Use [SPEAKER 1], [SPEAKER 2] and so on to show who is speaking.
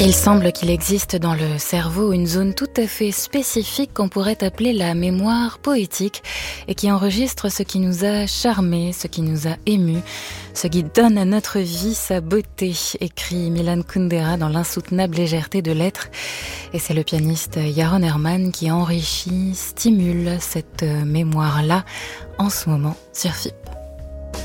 [SPEAKER 1] Il semble qu'il existe dans le cerveau une zone tout à fait spécifique qu'on pourrait appeler la mémoire poétique et qui enregistre ce qui nous a charmé, ce qui nous a ému, ce qui donne à notre vie sa beauté, écrit Milan Kundera dans l'insoutenable légèreté de l'être. Et c'est le pianiste Yaron Herman qui enrichit, stimule cette mémoire-là en ce moment sur FIP.